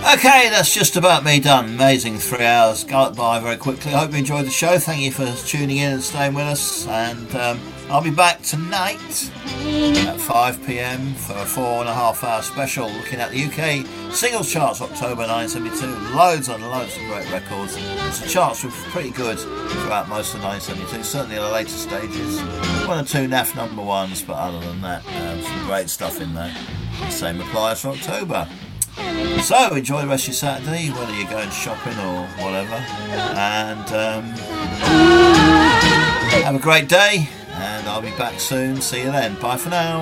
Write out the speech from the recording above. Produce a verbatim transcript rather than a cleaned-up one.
Okay, that's just about me done. Amazing three hours got by very quickly. I hope you enjoyed the show. Thank you for tuning in and staying with us. And um, I'll be back tonight at five p.m. for a four and a half hour special looking at the U K singles charts October nineteen seventy-two. Loads and loads of great records. The charts were pretty good throughout most of nineteen seventy-two, certainly at the later stages. One or two naff number ones, but other than that, um, some great stuff in there. The same applies for October. So enjoy the rest of your Saturday, whether you're going shopping or whatever, and um, have a great day, and I'll be back soon. See you then. Bye for now.